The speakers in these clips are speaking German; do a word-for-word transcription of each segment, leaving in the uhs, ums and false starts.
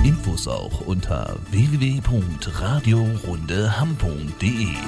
Infos auch unter w w w punkt radiorundeham punkt d e.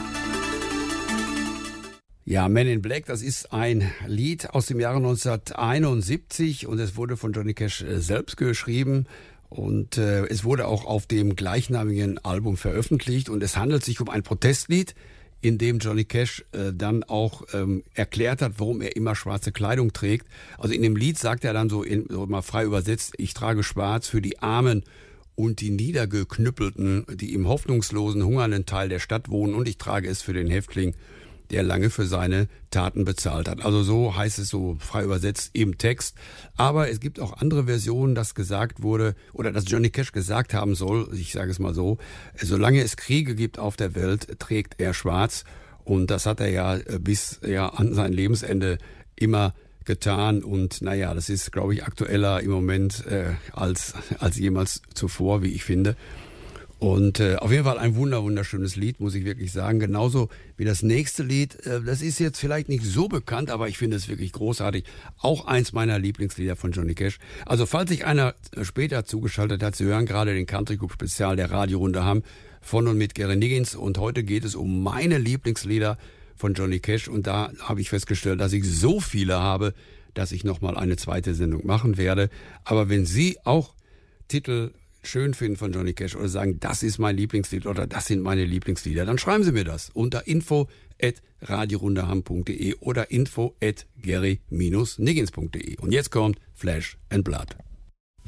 Ja, Men in Black, das ist ein Lied aus dem Jahre neunzehnhunderteinundsiebzig und es wurde von Johnny Cash selbst geschrieben und äh, es wurde auch auf dem gleichnamigen Album veröffentlicht und es handelt sich um ein Protestlied, in dem Johnny Cash äh, dann auch ähm, erklärt hat, warum er immer schwarze Kleidung trägt. Also in dem Lied sagt er dann so, in, so mal frei übersetzt, ich trage schwarz für die Armen und die Niedergeknüppelten, die im hoffnungslosen, hungernden Teil der Stadt wohnen und ich trage es für den Häftling, der lange für seine Taten bezahlt hat. Also so heißt es so frei übersetzt im Text. Aber es gibt auch andere Versionen, dass gesagt wurde, oder dass Johnny Cash gesagt haben soll, ich sage es mal so, solange es Kriege gibt auf der Welt, trägt er schwarz. Und das hat er ja bis ja an sein Lebensende immer getan. Und naja, das ist, glaube ich, aktueller im Moment äh, als, als jemals zuvor, wie ich finde. Und äh, auf jeden Fall ein wunder wunderschönes Lied, muss ich wirklich sagen. Genauso wie das nächste Lied. Äh, das ist jetzt vielleicht nicht so bekannt, aber ich finde es wirklich großartig. Auch eins meiner Lieblingslieder von Johnny Cash. Also falls sich einer später zugeschaltet hat, Sie hören gerade den Country Club Spezial der Radiorunde Hamm von und mit Gary Niggins. Und heute geht es um meine Lieblingslieder von Johnny Cash. Und da habe ich festgestellt, dass ich so viele habe, dass ich nochmal eine zweite Sendung machen werde. Aber wenn Sie auch Titel schön finden von Johnny Cash oder sagen, das ist mein Lieblingslied oder das sind meine Lieblingslieder, dann schreiben Sie mir das unter info at radiorundeham punkt d e oder info at gary dash niggins punkt d e. Und jetzt kommt Flesh and Blood.